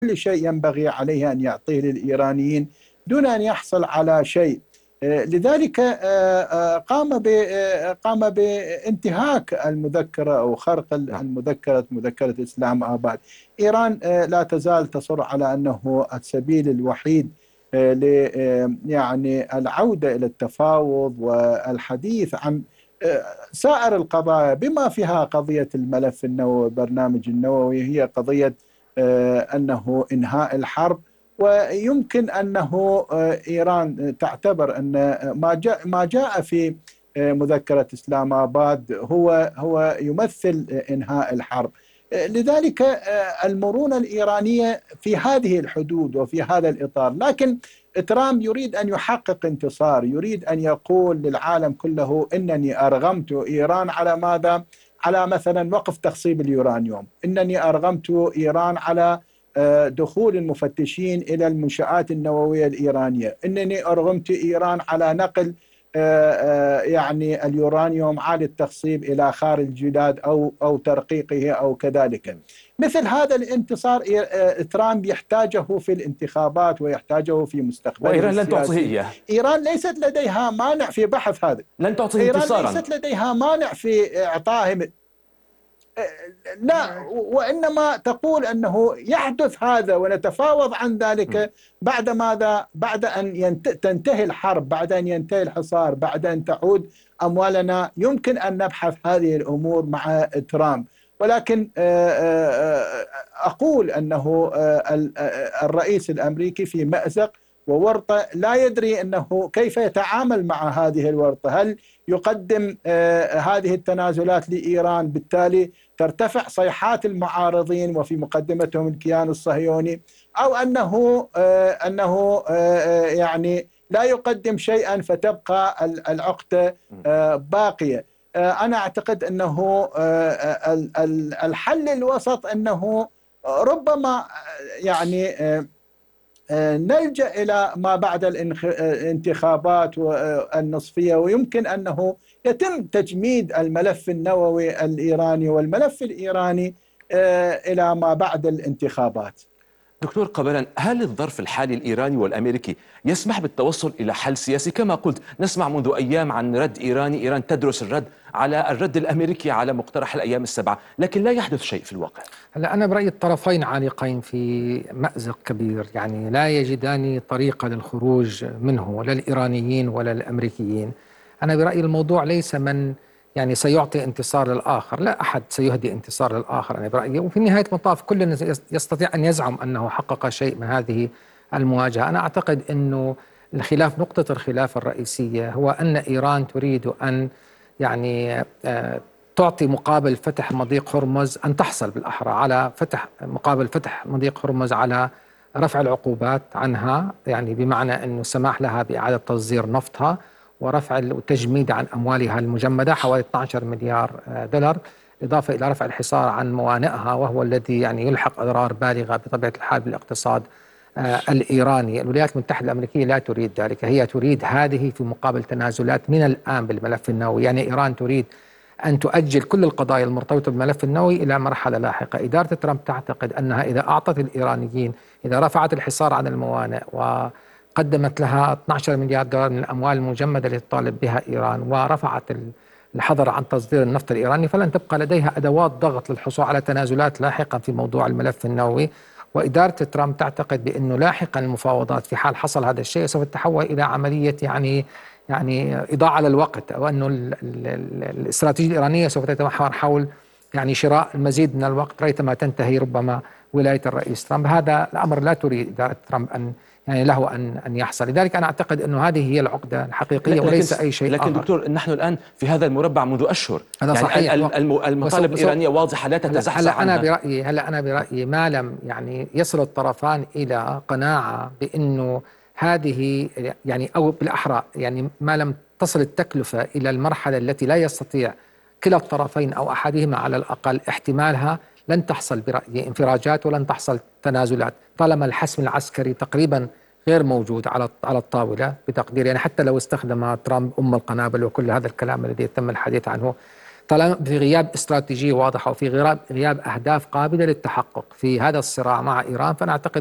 شيء ينبغي عليه أن يعطيه للإيرانيين دون أن يحصل على شيء. لذلك قام بانتهاك المذكرة أو خرق مذكرة إسلام آباد. إيران لا تزال تصر على أنه السبيل الوحيد يعني العودة إلى التفاوض والحديث عن سائر القضايا بما فيها قضية الملف النووي والبرنامج النووي. هي قضية أنه إنهاء الحرب، ويمكن أنه إيران تعتبر أن ما جاء في مذكرة إسلام آباد هو يمثل إنهاء الحرب. لذلك المرونة الإيرانية في هذه الحدود وفي هذا الإطار. لكن ترامب يريد أن يحقق انتصار، يريد أن يقول للعالم كله إنني أرغمت إيران على ماذا؟ على مثلا وقف تخصيب اليورانيوم، إنني أرغمت إيران على دخول المفتشين إلى المنشآت النووية الإيرانية، إنني أرغمت إيران على نقل يعني اليورانيوم عالي التخصيب إلى خارج البلاد أو ترقيقه أو كذلك. مثل هذا الانتصار ترامب يحتاجه في الانتخابات ويحتاجه في مستقبله وإيران لن تعطيه إياه. إيران ليست لديها مانع في بحث هذا، لن تعطيه انتصارا. إيران ليست لديها مانع في إعطائهم، لا، وإنما تقول أنه يحدث هذا ونتفاوض عن ذلك بعد ماذا؟ بعد أن تنتهي الحرب، بعد أن ينتهي الحصار، بعد أن تعود أموالنا. يمكن أن نبحث هذه الأمور مع ترامب. ولكن أقول أنه الرئيس الأمريكي في مأزق وورطة، لا يدري أنه كيف يتعامل مع هذه الورطة. هل يقدم هذه التنازلات لإيران، بالتالي ترتفع صيحات المعارضين وفي مقدمتهم الكيان الصهيوني، أو أنه يعني لا يقدم شيئا فتبقى العقدة باقية. أنا أعتقد أنه الحل الوسط أنه ربما يعني نلجأ إلى ما بعد الانتخابات النصفية، ويمكن أنه يتم تجميد الملف النووي الإيراني والملف الإيراني إلى ما بعد الانتخابات. دكتور قبلان، هل الظرف الحالي الإيراني والأمريكي يسمح بالتوصل إلى حل سياسي؟ كما قلت، نسمع منذ أيام عن رد إيراني، إيران تدرس الرد على الرد الأمريكي على مقترح الأيام السبعة، لكن لا يحدث شيء في الواقع. هلا أنا برأيي الطرفين عالقين في مأزق كبير، يعني لا يجدان طريقة للخروج منه، لا الإيرانيين ولا الأمريكيين. أنا برأيي الموضوع ليس من يعني سيعطي انتصار للآخر، لا أحد سيهدي انتصار للآخر أنا برأيي. وفي نهاية المطاف كل يستطيع أن يزعم أنه حقق شيء من هذه المواجهة. أنا أعتقد أنه نقطة الخلاف الرئيسية هو أن إيران تريد أن يعني تعطي مقابل فتح مضيق هرمز، أن تحصل بالأحرى على مقابل فتح مضيق هرمز على رفع العقوبات عنها، يعني بمعنى أنه السماح لها بإعادة تصدير نفطها ورفع التجميد عن أموالها المجمدة حوالي 12 مليار دولار، إضافة إلى رفع الحصار عن موانئها، وهو الذي يعني يلحق أضرار بالغة بطبيعة الحال بالاقتصاد الإيراني. الولايات المتحدة الأمريكية لا تريد ذلك، هي تريد هذه في مقابل تنازلات من الآن بالملف النووي. يعني إيران تريد أن تؤجل كل القضايا المرتبطة بالملف النووي إلى مرحلة لاحقة. إدارة ترامب تعتقد أنها إذا أعطت الإيرانيين، إذا رفعت الحصار عن الموانئ وقدمت لها 12 مليار دولار من الأموال المجمدة التي تطالب بها إيران، ورفعت الحظر عن تصدير النفط الإيراني، فلن تبقى لديها أدوات ضغط للحصول على تنازلات لاحقا في موضوع الملف النووي. وإدارة ترامب تعتقد بأنه لاحقا المفاوضات في حال حصل هذا الشيء سوف تتحول إلى عملية يعني إضاعة للوقت، أو أنه الاستراتيجية الإيرانية سوف تتمحور حول يعني شراء المزيد من الوقت ريثما تنتهي ربما ولاية الرئيس ترامب. هذا الأمر لا تريد إدارة ترامب أن يعني له أن يحصل. لذلك أنا أعتقد أنه هذه هي العقدة الحقيقية وليس أي شيء لكن آخر. دكتور، نحن الآن في هذا المربع منذ أشهر، هذا يعني صحيح. المطالب الإيرانية واضحة لا تتزحزح عنها. هلا أنا برأيي ما لم يعني يصل الطرفان إلى قناعة بأنه هذه يعني أو بالأحرى يعني ما لم تصل التكلفة إلى المرحلة التي لا يستطيع كلا الطرفين أو أحدهما على الأقل احتمالها، لن تحصل برأيي انفراجات ولن تحصل تنازلات طالما الحسم العسكري تقريبا غير موجود على الطاولة بتقدير. يعني حتى لو استخدم ترامب القنابل وكل هذا الكلام الذي تم الحديث عنه، طالما في غياب استراتيجية واضحة وفي غياب أهداف قابلة للتحقق في هذا الصراع مع إيران، فأنا أعتقد